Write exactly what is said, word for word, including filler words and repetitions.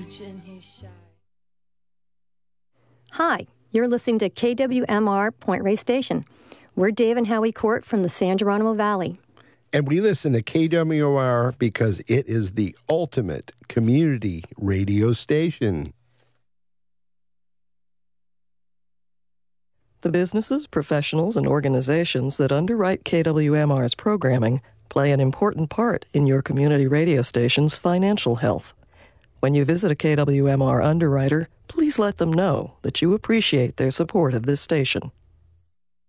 Hi, you're listening to K W M R Point Reyes Station. We're Dave and Howie Court from the San Geronimo Valley. And we listen to K W M R because it is the ultimate community radio station. The businesses, professionals, and organizations that underwrite K W M R's programming play an important part in your community radio station's financial health. When you visit a K W M R underwriter, please let them know that you appreciate their support of this station.